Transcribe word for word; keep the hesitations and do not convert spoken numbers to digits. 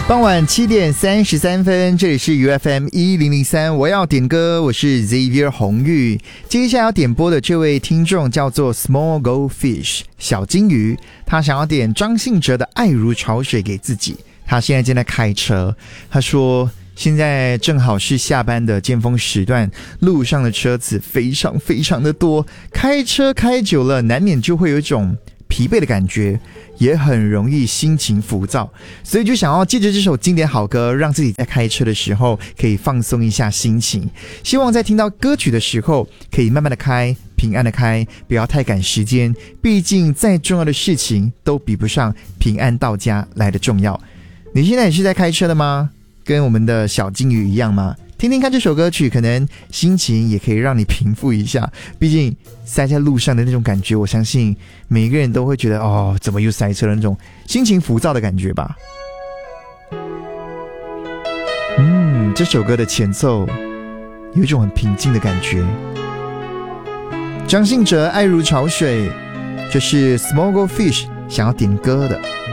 傍晚七点三十三分，这里是 U F M 一零零三，我要点歌，我是 Xavier 红玉。接下来要点播的这位听众叫做 Small Goldfish 小金鱼，他想要点张信哲的《爱如潮水》给自己。他现在正在开车，他说现在正好是下班的尖峰时段，路上的车子非常非常的多，开车开久了难免就会有一种疲惫的感觉，也很容易心情浮躁，所以就想要借着这首经典好歌，让自己在开车的时候可以放松一下心情。希望在听到歌曲的时候可以慢慢的开，平安的开，不要太赶时间，毕竟再重要的事情都比不上平安到家来的重要。你现在也是在开车的吗？跟我们的小金鱼一样吗？听听看这首歌曲，可能心情也可以让你平复一下，毕竟塞在路上的那种感觉，我相信每一个人都会觉得哦，怎么又塞车了，那种心情浮躁的感觉吧。嗯，这首歌的前奏有一种很平静的感觉。张信哲《爱如潮水》，这是 Small Goldfish 想要点歌的。